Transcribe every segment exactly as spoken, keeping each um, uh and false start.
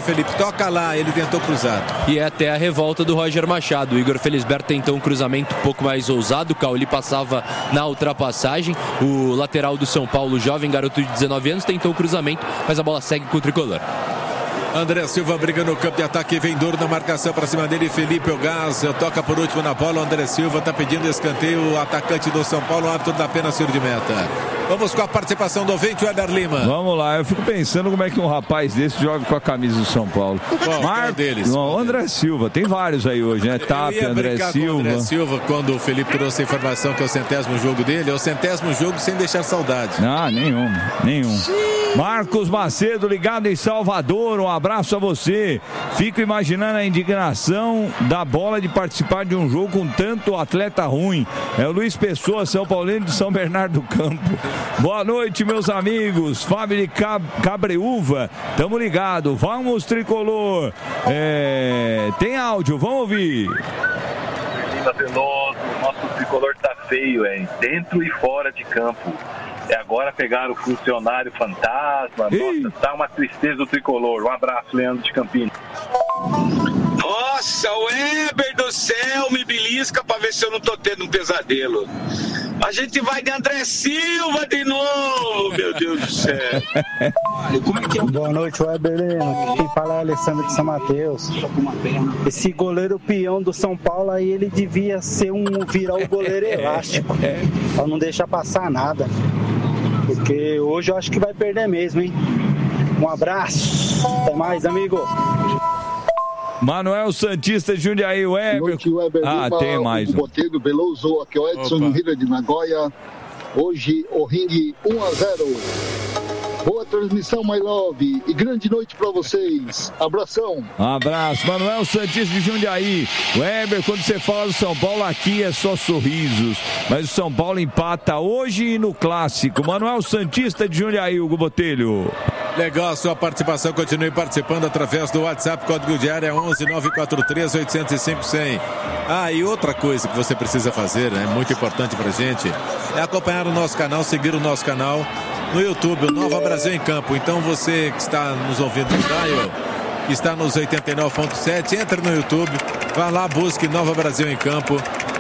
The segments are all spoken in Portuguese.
Felipe, toca lá, ele tentou cruzar. E é até a revolta do Roger Machado. O Igor Felisberto tentou um cruzamento um pouco mais ousado, o Cauli passava na ultrapassagem. O lateral do São Paulo, jovem garoto de dezenove anos, tentou o cruzamento, mas a bola segue com o tricolor. André Silva briga no campo de ataque, vem duro na marcação para cima dele, Felipe Ogaz toca por último na bola, o André Silva está pedindo escanteio, o atacante do São Paulo, o árbitro dá apenas tiro de meta. Vamos com a participação do ouvinte, Weber Lima. Vamos lá, eu fico pensando como é que um rapaz desse joga com a camisa do São Paulo. Qual, Mar... qual deles? Não, André Silva, tem vários aí hoje, né? Tap, André Silva. André Silva, quando o Felipe trouxe a informação que é o centésimo jogo dele, é o centésimo jogo sem deixar saudade. Ah, nenhum, nenhum. Marcos Macedo, ligado em Salvador, um abraço a você. Fico imaginando a indignação da bola de participar de um jogo com tanto atleta ruim. É o Luiz Pessoa, São Paulino de São Bernardo do Campo. Boa noite, meus amigos. Fábio de Cab- Cabreúva, tamo ligado. Vamos, tricolor. É... Tem áudio, vamos ouvir. Lima Veloso, nosso tricolor tá feio, hein? Dentro e fora de campo. É agora pegar o funcionário fantasma. Ih. Nossa, tá uma tristeza do tricolor. Um abraço, Leandro de Campinas. Nossa, o Weber do céu, me belisca pra ver se eu não tô tendo um pesadelo. A gente vai de André Silva de novo, meu Deus do céu. Boa noite, Weber Lima. Quem fala é Alessandro de São Mateus. Esse goleiro peão do São Paulo aí, ele devia ser um virar o goleiro elástico, pra não deixar passar nada. Porque hoje eu acho que vai perder mesmo, hein? Um abraço. Até mais, amigo. Manuel Santista de Jundiaí, Weber. Noite, Weber Ah, Lima, tem mais um. Botelho, Veloso, aqui é o Edson no Rio de Nagoya. Hoje o ringue um a zero. Boa transmissão, my love. E grande noite pra vocês. Abração. Um abraço. Manuel Santista de Jundiaí. Weber, quando você fala do São Paulo, aqui é só sorrisos. Mas o São Paulo empata hoje e no Clássico. Manuel Santista de Jundiaí, Hugo Botelho. Legal a sua participação, continue participando através do WhatsApp, código de área onze nove quatro três oito zero cinco cem. Ah, e outra coisa que você precisa fazer, é né, muito importante pra gente, é acompanhar o nosso canal, seguir o nosso canal no YouTube, o Nova Brasil em Campo. Então você que está nos ouvindo no Dial, que está nos oitenta e nove ponto sete, entre no YouTube, vá lá, busque Nova Brasil em Campo,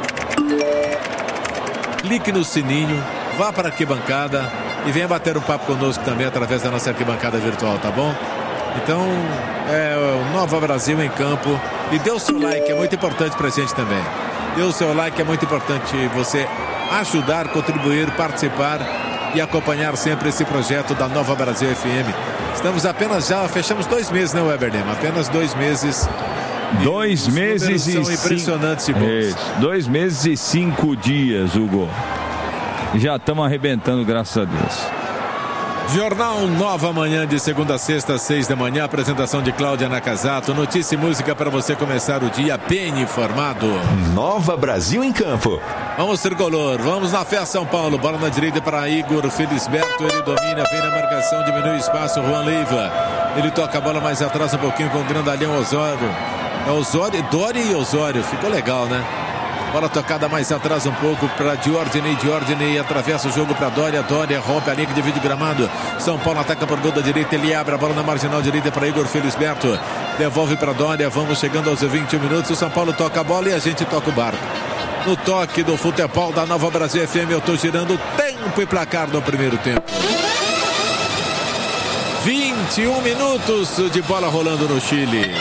clique no sininho, vá para a arquibancada e venha bater um papo conosco também através da nossa arquibancada virtual, tá bom? Então, é o Nova Brasil em Campo. E dê o seu like, é muito importante pra gente também. Dê o seu like, é muito importante você ajudar, contribuir, participar e acompanhar sempre esse projeto da Nova Brasil F M. Estamos apenas já, fechamos dois meses, né, Weber Lima? Apenas dois meses. Dois meses e são impressionantes e bons. Isso, dois meses e cinco dias, Hugo. Já estamos arrebentando, graças a Deus. Jornal Nova Manhã, de segunda a sexta, às seis da manhã. Apresentação de Cláudia Nakazato. Notícia e música para você começar o dia bem informado. Nova Brasil em Campo. Vamos, tricolor. Vamos na fé, São Paulo. Bola na direita para Igor Felisberto. Ele domina, vem na marcação, diminui o espaço. Juan Leiva. Ele toca a bola mais atrás um pouquinho com o grandalhão Osório. É Osório, Dori e Osório. Ficou legal, né? Bola tocada mais atrás um pouco para Diordinei. Diordinei atravessa o jogo para Dória. Dória rompe a linha que divide o gramado. São Paulo ataca por gol da direita. Ele abre a bola na marginal direita para Igor Felisberto. Devolve para Dória. Vamos chegando aos vinte e um minutos. O São Paulo toca a bola e a gente toca o barco. No toque do futebol da Nova Brasil F M, eu estou girando tempo e placar no primeiro tempo. vinte e um minutos de bola rolando no Chile.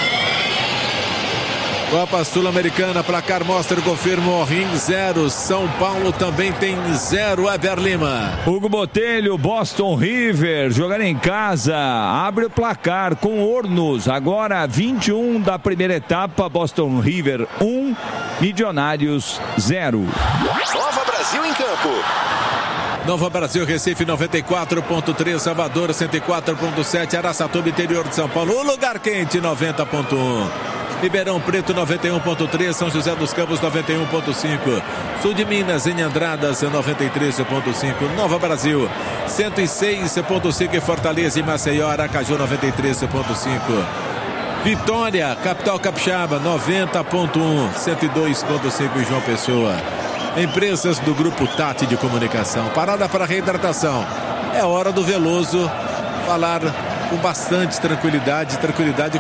Copa Sul-Americana, placar mostra e confirma o Ring zero, São Paulo também tem zero, Weber Lima. Hugo Botelho, Boston River, jogando em casa, abre o placar com Hornos, agora vinte e um da primeira etapa, Boston River um, Milionários zero. Nova Brasil em Campo. Nova Brasil, Recife noventa e quatro ponto três, Salvador cento e quatro ponto sete, Araçatuba, interior de São Paulo, o lugar quente noventa ponto um. Ribeirão Preto noventa e um ponto três, São José dos Campos noventa e um ponto cinco, Sul de Minas em Andradas noventa e três ponto cinco, Nova Brasil cento e seis ponto cinco, Fortaleza e Maceió, Aracaju noventa e três ponto cinco, Vitória, capital capixaba noventa ponto um, cento e dois ponto cinco em João Pessoa. Empresas do Grupo Tati de Comunicação. Parada para reidratação. É hora do Veloso falar com bastante tranquilidade, tranquilidade